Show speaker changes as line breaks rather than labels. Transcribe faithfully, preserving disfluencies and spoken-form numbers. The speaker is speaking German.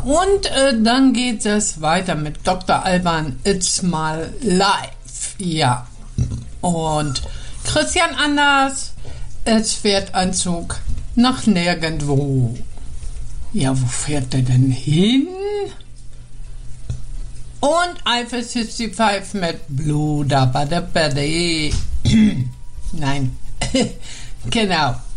und äh, dann geht es weiter mit Doktor Alban, It's My Life. Ja. Und Christian Anders, es fährt ein Zug nach nirgendwo. Ja, wo fährt der denn hin? Und Eiffel fünfundsiebzig mit Blue Dabba Dabba. Nein, genau.